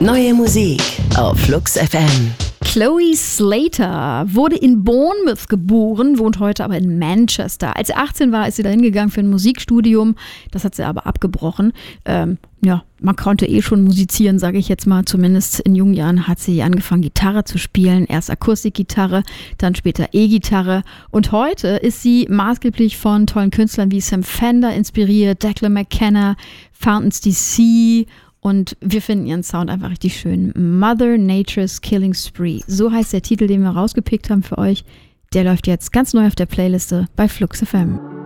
Neue Musik auf Flux FM. Chloe Slater wurde in Bournemouth geboren, wohnt heute aber in Manchester. Als sie 18 war, ist sie dahin gegangen für ein Musikstudium. Das hat sie aber abgebrochen. Man konnte schon musizieren, sage ich jetzt mal. Zumindest in jungen Jahren hat sie angefangen, Gitarre zu spielen. Erst Akustikgitarre, dann später E-Gitarre. Und heute ist sie maßgeblich von tollen Künstlern wie Sam Fender inspiriert, Declan McKenna, Fountains DC. Und wir finden ihren Sound einfach richtig schön. Mother Nature's Killing Spree. So heißt der Titel, den wir rausgepickt haben für euch. Der läuft jetzt ganz neu auf der Playliste bei Flux FM.